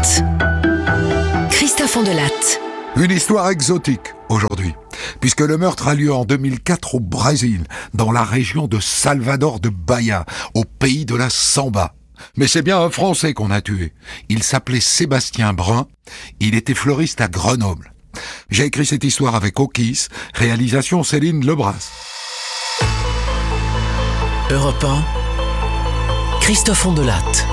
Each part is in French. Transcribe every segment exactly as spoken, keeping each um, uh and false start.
Enquête. Christophe Ondelatte. Une histoire exotique aujourd'hui, puisque le meurtre a lieu en deux mille quatre au Brésil, dans la région de Salvador de Bahia, au pays de la samba. Mais c'est bien un Français qu'on a tué. Il s'appelait Sébastien Brun, il était fleuriste à Grenoble. J'ai écrit cette histoire avec Okis, réalisation Céline Lebras. Europe un, Christophe Ondelatte.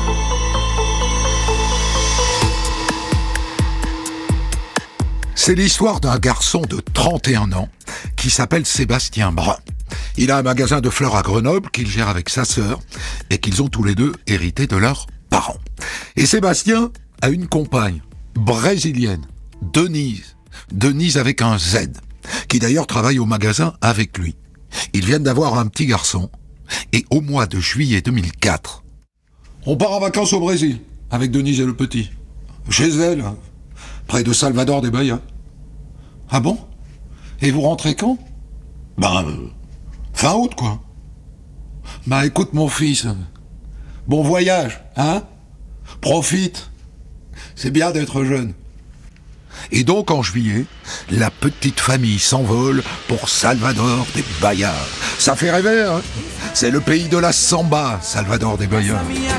C'est l'histoire d'un garçon de trente et un ans qui s'appelle Sébastien Brun. Il a un magasin de fleurs à Grenoble qu'il gère avec sa sœur et qu'ils ont tous les deux hérité de leurs parents. Et Sébastien a une compagne brésilienne, Denise, Denise avec un Z, qui d'ailleurs travaille au magasin avec lui. Ils viennent d'avoir un petit garçon et au mois de juillet deux mille quatre, on part en vacances au Brésil avec Denise et le petit, chez elle, près de Salvador de Bahia. Ah bon? Et vous rentrez quand? Ben, euh, fin août, quoi. Ben, écoute, mon fils, bon voyage, hein? Profite. C'est bien d'être jeune. Et donc, en juillet, la petite famille s'envole pour Salvador de Bahia. Ça fait rêver, hein? C'est le pays de la samba, Salvador de Bahia.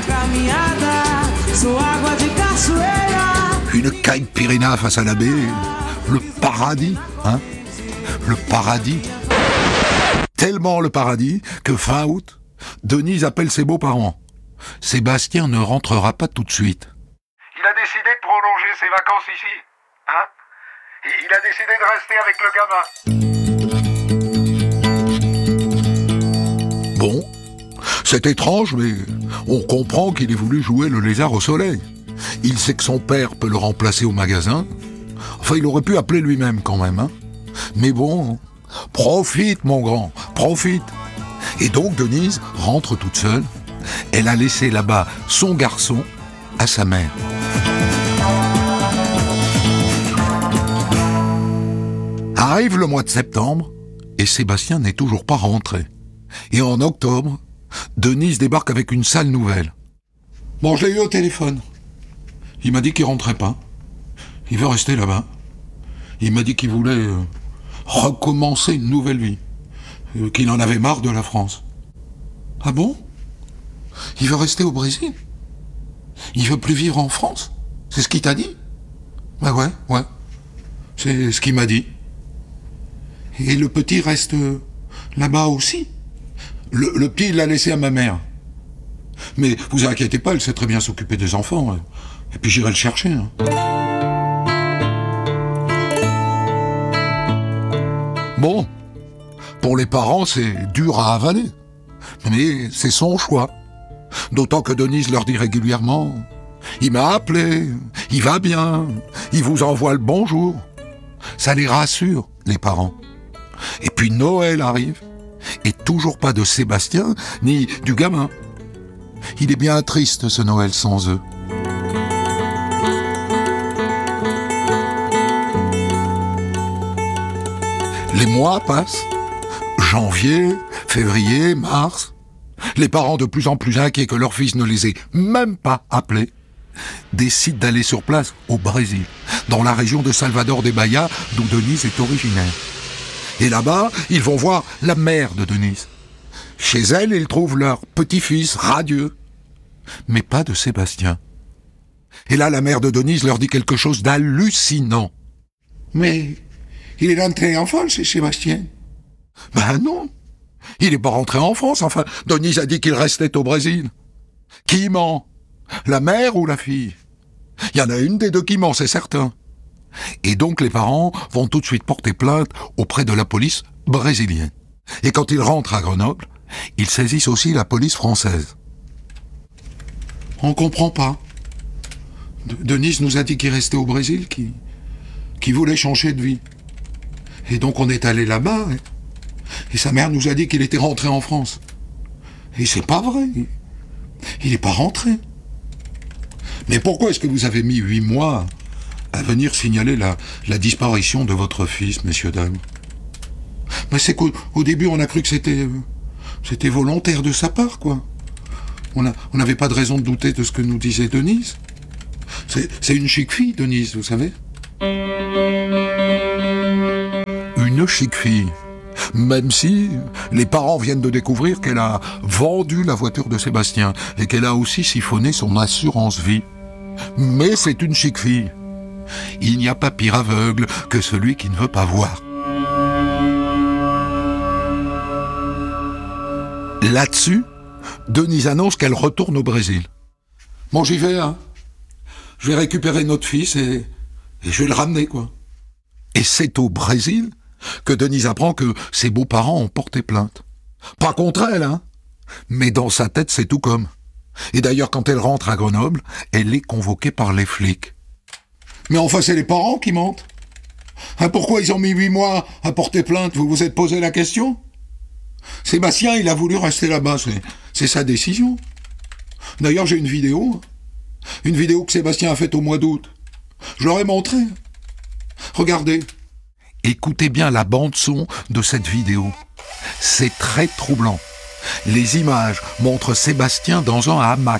Une caipirinha face à la baie, le paradis, hein? Le paradis. Tellement le paradis que fin août, Denise appelle ses beaux-parents. Sébastien ne rentrera pas tout de suite. Il a décidé de prolonger ses vacances ici, hein? Et il a décidé de rester avec le gamin. Bon, c'est étrange, mais on comprend qu'il ait voulu jouer le lézard au soleil. Il sait que son père peut le remplacer au magasin. Enfin, il aurait pu appeler lui-même quand même, hein. Mais bon, profite mon grand, profite. Et donc Denise rentre toute seule. Elle a laissé là-bas son garçon à sa mère. Arrive le mois de septembre et Sébastien n'est toujours pas rentré. Et en octobre, Denise débarque avec une sale nouvelle. Bon, je l'ai eu au téléphone. Il m'a dit qu'il rentrait pas. Il veut rester là-bas. Il m'a dit qu'il voulait euh, recommencer une nouvelle vie. Euh, qu'il en avait marre de la France. Ah bon? Il veut rester au Brésil? Il veut plus vivre en France? C'est ce qu'il t'a dit? Bah ouais, ouais. C'est ce qu'il m'a dit. Et le petit reste euh, là-bas aussi? Le, le petit, il l'a laissé à ma mère. Mais vous inquiétez pas, elle sait très bien s'occuper des enfants. Ouais. Et puis j'irai le chercher. Hein. Bon, pour les parents, c'est dur à avaler. Mais c'est son choix. D'autant que Denise leur dit régulièrement « Il m'a appelé, il va bien, il vous envoie le bonjour. » Ça les rassure, les parents. Et puis Noël arrive, et toujours pas de Sébastien, ni du gamin. Il est bien triste ce Noël sans eux. Les mois passent. Janvier, février, mars. Les parents, de plus en plus inquiets que leur fils ne les ait même pas appelés, décident d'aller sur place au Brésil, dans la région de Salvador de Bahia, d'où Denise est originaire. Et là-bas, ils vont voir la mère de Denise. Chez elle, ils trouvent leur petit-fils radieux, mais pas de Sébastien. Et là, la mère de Denise leur dit quelque chose d'hallucinant. Mais il est rentré en France, Sébastien. Ben non, il n'est pas rentré en France. Enfin, Denise a dit qu'il restait au Brésil. Qui ment? La mère ou la fille? Il y en a une des deux qui ment, c'est certain. Et donc les parents vont tout de suite porter plainte auprès de la police brésilienne. Et quand ils rentrent à Grenoble, ils saisissent aussi la police française. On comprend pas. De- Denise nous a dit qu'il restait au Brésil, qu'il qu'il voulait changer de vie. Et donc on est allé là-bas, et, et sa mère nous a dit qu'il était rentré en France. Et c'est pas vrai. Il n'est pas rentré. Mais pourquoi est-ce que vous avez mis huit mois à venir signaler la, la disparition de votre fils, messieurs, dames? Ben c'est qu'au au début, on a cru que c'était euh, c'était volontaire de sa part, quoi. On n'avait pas de raison de douter de ce que nous disait Denise. C'est, c'est une chic fille, Denise, vous savez. Une chic fille. Même si les parents viennent de découvrir qu'elle a vendu la voiture de Sébastien et qu'elle a aussi siphonné son assurance vie. Mais c'est une chic fille. Il n'y a pas pire aveugle que celui qui ne veut pas voir. Là-dessus, Denise annonce qu'elle retourne au Brésil. Bon, j'y vais, hein. Je vais récupérer notre fils et, et je vais le ramener, quoi. Et c'est au Brésil que Denise apprend que ses beaux-parents ont porté plainte. Pas contre elle, hein. Mais dans sa tête, c'est tout comme. Et d'ailleurs, quand elle rentre à Grenoble, elle est convoquée par les flics. Mais enfin, c'est les parents qui mentent. Hein, pourquoi ils ont mis huit mois à porter plainte? Vous vous êtes posé la question? Sébastien, il a voulu rester là-bas, c'est, c'est sa décision. D'ailleurs, j'ai une vidéo. Une vidéo que Sébastien a faite au mois d'août. Je leur ai montré. Regardez. Écoutez bien la bande-son de cette vidéo. C'est très troublant. Les images montrent Sébastien dans un hamac.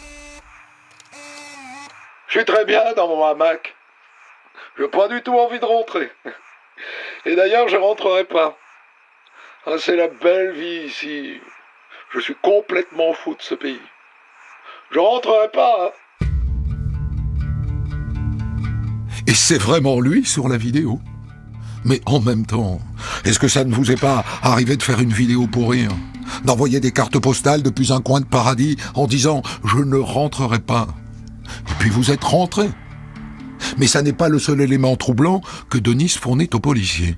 Je suis très bien dans mon hamac. Je n'ai pas du tout envie de rentrer. Et d'ailleurs, je ne rentrerai pas. Ah, c'est la belle vie ici. Je suis complètement fou de ce pays. Je rentrerai pas, hein. Et c'est vraiment lui sur la vidéo. Mais en même temps, est-ce que ça ne vous est pas arrivé de faire une vidéo pour rire? D'envoyer des cartes postales depuis un coin de paradis en disant « je ne rentrerai pas ». Et puis vous êtes rentré. Mais ça n'est pas le seul élément troublant que Denise fournit aux policiers.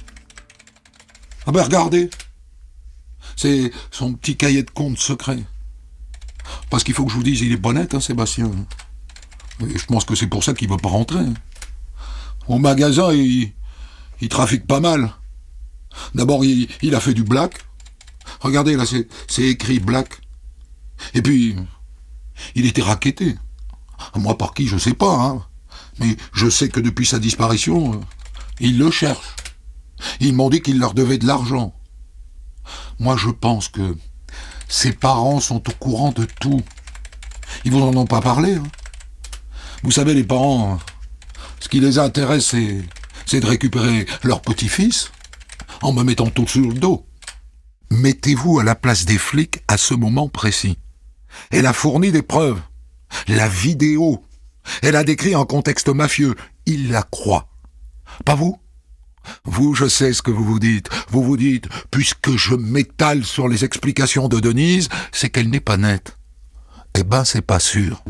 Ah ben regardez, c'est son petit cahier de compte secret. Parce qu'il faut que je vous dise, il est pas net, hein, Sébastien. Et je pense que c'est pour ça qu'il ne veut pas rentrer. Au magasin, il, il trafique pas mal. D'abord, il, il a fait du black. Regardez, là, c'est, c'est écrit black. Et puis, il était racketté. Moi, par qui, je sais pas, hein. Mais je sais que depuis sa disparition, euh, ils le cherchent. Ils m'ont dit qu'il leur devait de l'argent. Moi, je pense que ses parents sont au courant de tout. Ils vous en ont pas parlé, hein. Vous savez, les parents, ce qui les intéresse, c'est, c'est de récupérer leur petit-fils en me mettant tout sur le dos. Mettez-vous à la place des flics à ce moment précis. Elle a fourni des preuves. La vidéo. Elle a décrit un contexte mafieux. Il la croit. Pas vous? Vous, je sais ce que vous vous dites. Vous vous dites, puisque je m'étale sur les explications de Denise, c'est qu'elle n'est pas nette. Eh ben, c'est pas sûr.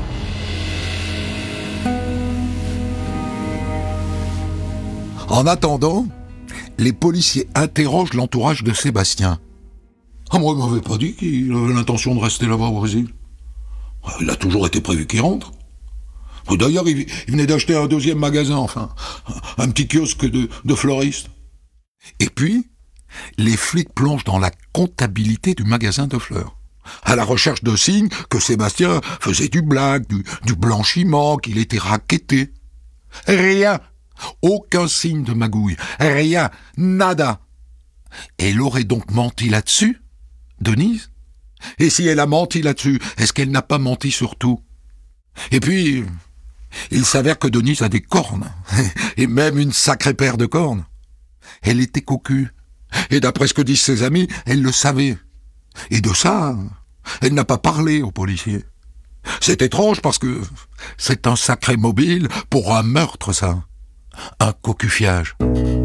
En attendant, les policiers interrogent l'entourage de Sébastien. Ah, moi, il m'avait pas dit qu'il avait l'intention de rester là-bas au Brésil. Il a toujours été prévu qu'il rentre. D'ailleurs, il, il venait d'acheter un deuxième magasin, enfin, un petit kiosque de, de fleuriste. Et puis, les flics plongent dans la comptabilité du magasin de fleurs, à la recherche de signes que Sébastien faisait du blague, du, du blanchiment, qu'il était racketté. Rien. Aucun signe de magouille. Rien. Nada. Elle aurait donc menti là-dessus, Denise? Et si elle a menti là-dessus, est-ce qu'elle n'a pas menti sur tout? Et puis, il s'avère que Denise a des cornes, et même une sacrée paire de cornes. Elle était cocu, et d'après ce que disent ses amis, elle le savait. Et de ça, elle n'a pas parlé aux policiers. C'est étrange parce que c'est un sacré mobile pour un meurtre, ça. Un cocufiage.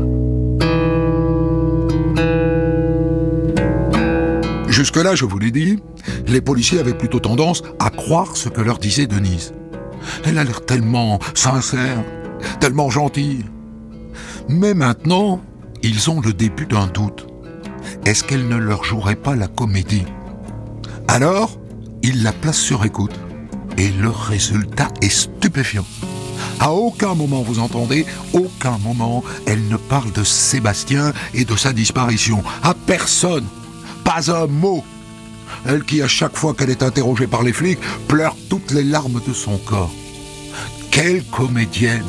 Jusque-là, je vous l'ai dit, les policiers avaient plutôt tendance à croire ce que leur disait Denise. Elle a l'air tellement sincère, tellement gentille. Mais maintenant, ils ont le début d'un doute. Est-ce qu'elle ne leur jouerait pas la comédie? Alors, ils la placent sur écoute. Et le résultat est stupéfiant. À aucun moment, vous entendez, aucun moment, elle ne parle de Sébastien et de sa disparition. À personne. Pas un mot. Elle qui, à chaque fois qu'elle est interrogée par les flics, pleure toutes les larmes de son corps. Quelle comédienne!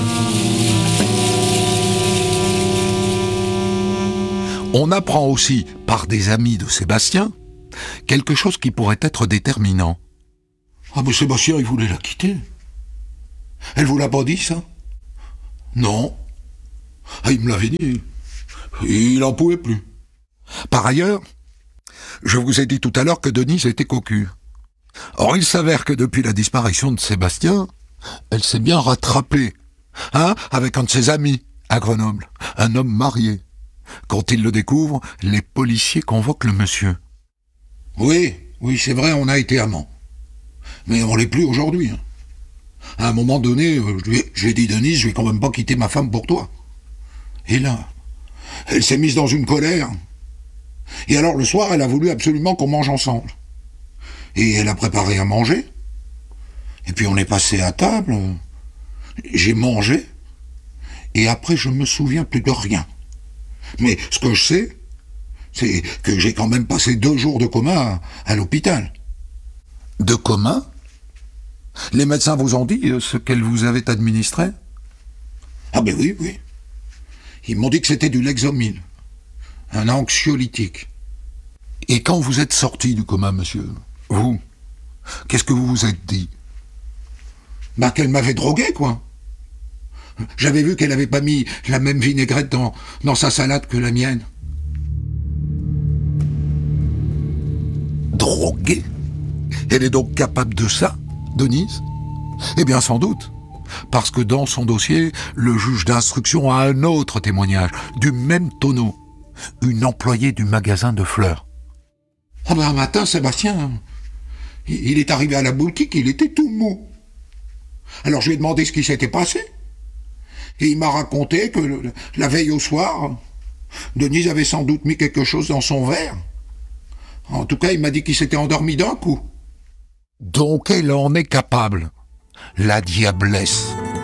On apprend aussi, par des amis de Sébastien, quelque chose qui pourrait être déterminant. Ah mais Sébastien, il voulait la quitter. Elle vous l'a pas dit, ça? Non. Ah, il me l'avait dit. Il en pouvait plus. Par ailleurs, je vous ai dit tout à l'heure que Denise était cocu. Or, il s'avère que depuis la disparition de Sébastien, elle s'est bien rattrapée, hein, avec un de ses amis à Grenoble, un homme marié. Quand ils le découvrent, les policiers convoquent le monsieur. Oui, oui, c'est vrai, on a été amants. Mais on l'est plus aujourd'hui. Hein. À un moment donné, je lui ai, je lui ai dit, Denise, je vais quand même pas quitter ma femme pour toi. Et là, elle s'est mise dans une colère. Et alors, le soir, elle a voulu absolument qu'on mange ensemble. Et elle a préparé à manger. Et puis on est passé à table. J'ai mangé. Et après, je me souviens plus de rien. Mais ce que je sais, c'est que j'ai quand même passé deux jours de coma à, à l'hôpital. De coma? Les médecins vous ont dit ce qu'elle vous avait administré? Ah ben oui, oui. Ils m'ont dit que c'était du Lexomil, un anxiolytique. Et quand vous êtes sorti du coma, monsieur, vous, qu'est-ce que vous vous êtes dit? Ben qu'elle m'avait drogué, quoi. J'avais vu qu'elle avait pas mis la même vinaigrette dans, dans sa salade que la mienne. Droguée? Elle est donc capable de ça, Denise? Eh bien, sans doute. Parce que dans son dossier, le juge d'instruction a un autre témoignage, du même tonneau. Une employée du magasin de fleurs. Ah ben, un matin, Sébastien, il est arrivé à la boutique, il était tout mou. Alors je lui ai demandé ce qui s'était passé. Et il m'a raconté que le, la veille au soir, Denise avait sans doute mis quelque chose dans son verre. En tout cas, il m'a dit qu'il s'était endormi d'un coup. Donc elle en est capable, la diablesse.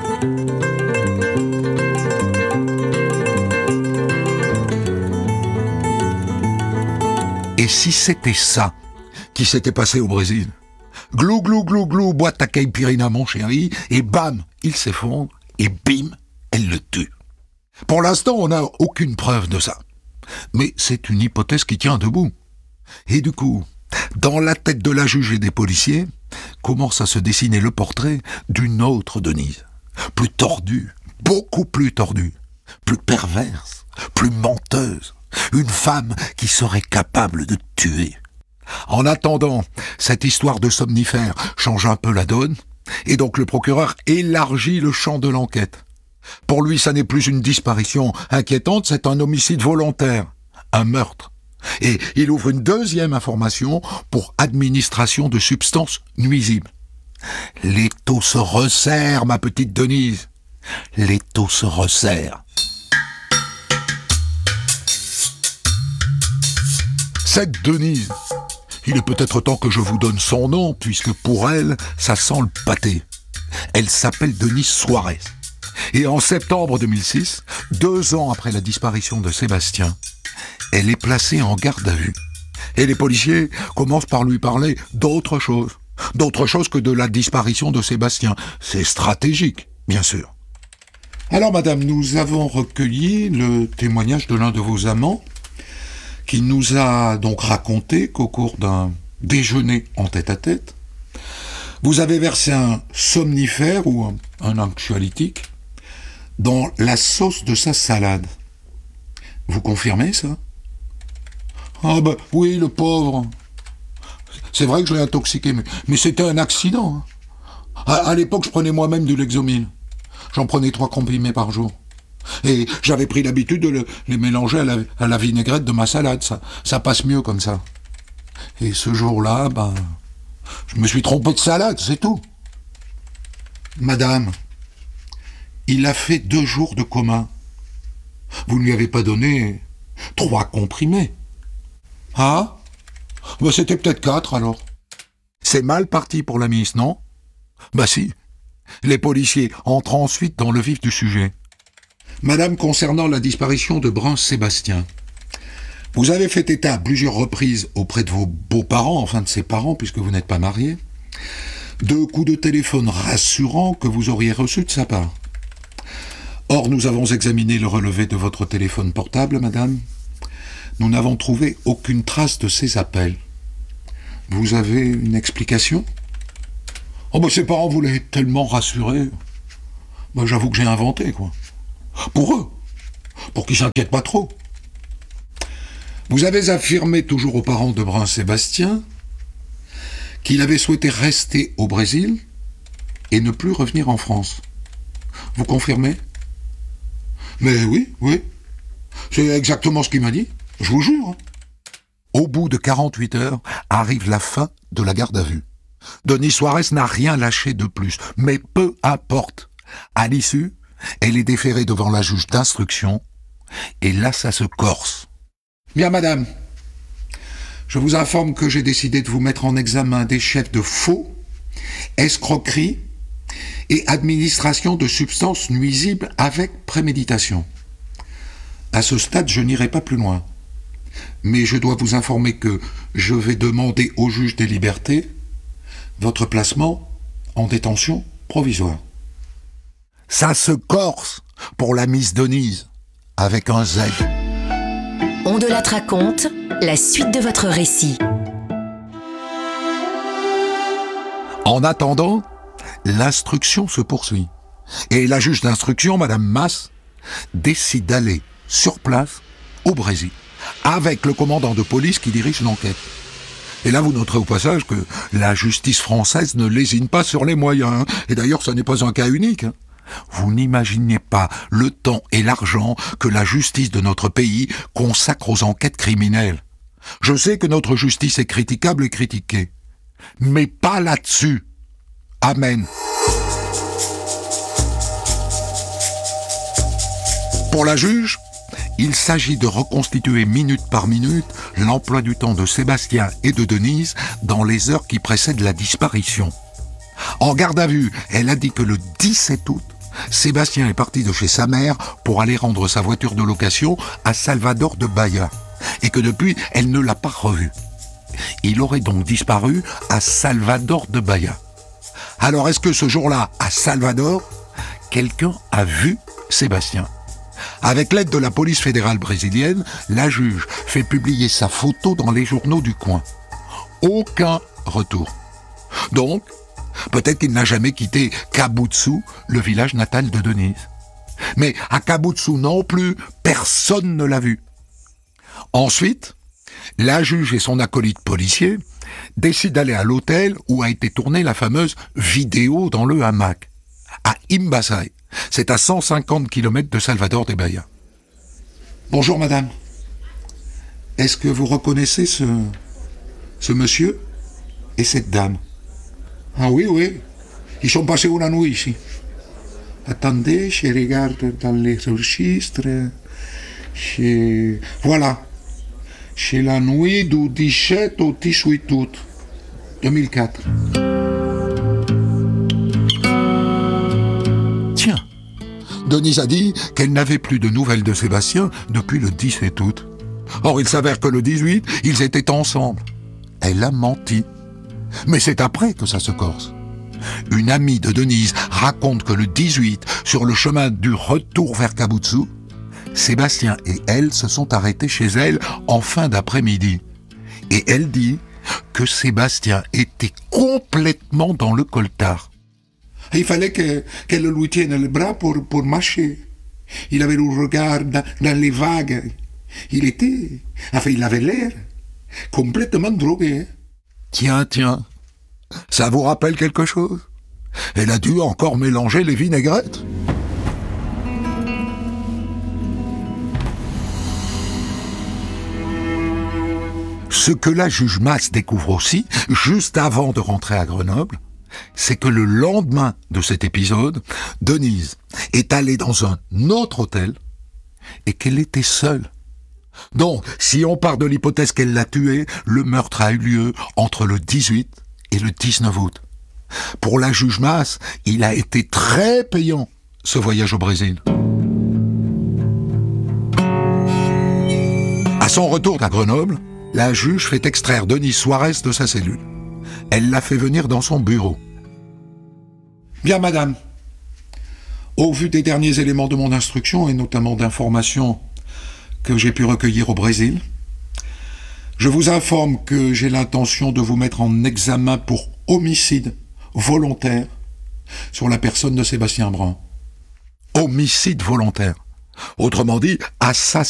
Et si c'était ça qui s'était passé au Brésil? Glou, glou, glou, glou, boîte à caipirinha, mon chéri, et bam, il s'effondre, et bim, elle le tue. Pour l'instant, on n'a aucune preuve de ça. Mais c'est une hypothèse qui tient debout. Et du coup, dans la tête de la juge et des policiers, commence à se dessiner le portrait d'une autre Denise. Plus tordue, beaucoup plus tordue, plus perverse, plus menteuse. Une femme qui serait capable de tuer. En attendant, cette histoire de somnifère change un peu la donne, et donc le procureur élargit le champ de l'enquête. Pour lui, ça n'est plus une disparition inquiétante, c'est un homicide volontaire, un meurtre. Et il ouvre une deuxième information pour administration de substances nuisibles. L'étau se resserre, ma petite Denise. L'étau se resserre. Cette Denise, il est peut-être temps que je vous donne son nom, puisque pour elle, ça sent le pâté. Elle s'appelle Denise Suarez. Et en septembre deux mille six, deux ans après la disparition de Sébastien, elle est placée en garde à vue. Et les policiers commencent par lui parler d'autre chose. D'autre chose que de la disparition de Sébastien. C'est stratégique, bien sûr. Alors, madame, nous avons recueilli le témoignage de l'un de vos amants, qui nous a donc raconté qu'au cours d'un déjeuner en tête-à-tête, vous avez versé un somnifère ou un, un anxiolytique dans la sauce de sa salade. Vous confirmez ça? Ah ben oui, le pauvre. C'est vrai que je l'ai intoxiqué, mais, mais c'était un accident. Hein. À, à l'époque, je prenais moi-même du Lexomil. J'en prenais trois comprimés par jour. Et j'avais pris l'habitude de le, les mélanger à la, à la vinaigrette de ma salade. Ça, ça passe mieux comme ça. Et ce jour-là, ben, je me suis trompé de salade, c'est tout. Madame, il a fait deux jours de coma. Vous ne lui avez pas donné trois comprimés. Ah? Ben c'était peut-être quatre, alors. C'est mal parti pour la miss, non? Bah si. Les policiers entrent ensuite dans le vif du sujet. Madame, concernant la disparition de Brun-Sébastien, vous avez fait état à plusieurs reprises auprès de vos beaux-parents, enfin de ses parents, puisque vous n'êtes pas mariés, de coups de téléphone rassurants que vous auriez reçus de sa part. Or, nous avons examiné le relevé de votre téléphone portable, madame. Nous n'avons trouvé aucune trace de ces appels. Vous avez une explication? Oh ben ses parents voulaient être tellement rassurés. Moi, j'avoue que j'ai inventé, quoi. Pour eux. Pour qu'ils s'inquiètent pas trop. Vous avez affirmé toujours aux parents de Brun-Sébastien qu'il avait souhaité rester au Brésil et ne plus revenir en France. Vous confirmez? Mais oui, oui. C'est exactement ce qu'il m'a dit. Je vous jure. Hein. Au bout de quarante-huit heures, arrive la fin de la garde à vue. Denis Suarez n'a rien lâché de plus, mais peu importe. À l'issue, elle est déférée devant la juge d'instruction, et là ça se corse. Bien madame, je vous informe que j'ai décidé de vous mettre en examen des chefs de faux, escroquerie et administration de substances nuisibles avec préméditation. À ce stade, je n'irai pas plus loin. Mais je dois vous informer que je vais demander au juge des libertés votre placement en détention provisoire. Ça se corse pour la Miss Denise, avec un Z. On de la raconte, la suite de votre récit. En attendant, l'instruction se poursuit. Et la juge d'instruction, Madame Masse, décide d'aller sur place, au Brésil, avec le commandant de police qui dirige l'enquête. Et là, vous noterez au passage que la justice française ne lésine pas sur les moyens. Hein. Et d'ailleurs, ce n'est pas un cas unique. Hein. Vous n'imaginez pas le temps et l'argent que la justice de notre pays consacre aux enquêtes criminelles. Je sais que notre justice est critiquable et critiquée. Mais pas là-dessus. Amen. Pour la juge, il s'agit de reconstituer minute par minute l'emploi du temps de Sébastien et de Denise dans les heures qui précèdent la disparition. En garde à vue, elle a dit que le dix-sept août, Sébastien est parti de chez sa mère pour aller rendre sa voiture de location à Salvador de Bahia et que depuis, elle ne l'a pas revu. Il aurait donc disparu à Salvador de Bahia. Alors est-ce que ce jour-là, à Salvador, quelqu'un a vu Sébastien ? Avec l'aide de la police fédérale brésilienne, la juge fait publier sa photo dans les journaux du coin. Aucun retour. Donc, peut-être qu'il n'a jamais quitté Caboutsou, le village natal de Denise. Mais à Caboutsou non plus, personne ne l'a vu. Ensuite, la juge et son acolyte policier décident d'aller à l'hôtel où a été tournée la fameuse vidéo dans le hamac, à Imbasay. C'est à cent cinquante kilomètres de Salvador de Bahia. Bonjour madame. Est-ce que vous reconnaissez ce, ce monsieur et cette dame? Ah oui, oui. Ils sont passés une nuit ici. Attendez, je regarde dans les registres. Je... Voilà. C'est la nuit du dix-sept au dix-huit août deux mille quatre. Tiens, Denise a dit qu'elle n'avait plus de nouvelles de Sébastien depuis le dix-sept août. Or, il s'avère que le dix-huit, ils étaient ensemble. Elle a menti. Mais c'est après que ça se corse. Une amie de Denise raconte que le dix-huit, sur le chemin du retour vers Caboutsou, Sébastien et elle se sont arrêtés chez elle en fin d'après-midi. Et elle dit que Sébastien était complètement dans le coltard. Il fallait que, qu'elle lui tienne le bras pour, pour marcher. Il avait le regard dans, dans les vagues. Il était... Enfin, il avait l'air complètement drogué. Tiens, tiens, ça vous rappelle quelque chose? Elle a dû encore mélanger les vinaigrettes. Ce que la juge Masse découvre aussi, juste avant de rentrer à Grenoble, c'est que le lendemain de cet épisode, Denise est allée dans un autre hôtel et qu'elle était seule. Donc, si on part de l'hypothèse qu'elle l'a tué, le meurtre a eu lieu entre le dix-huit et le dix-neuf août. Pour la juge Masse, il a été très payant, ce voyage au Brésil. À son retour à Grenoble, la juge fait extraire Denis Suarez de sa cellule. Elle l'a fait venir dans son bureau. Bien, madame. Au vu des derniers éléments de mon instruction, et notamment d'informations que j'ai pu recueillir au Brésil, je vous informe que j'ai l'intention de vous mettre en examen pour homicide volontaire sur la personne de Sébastien Brun. homicide volontaire. Autrement dit, assassinat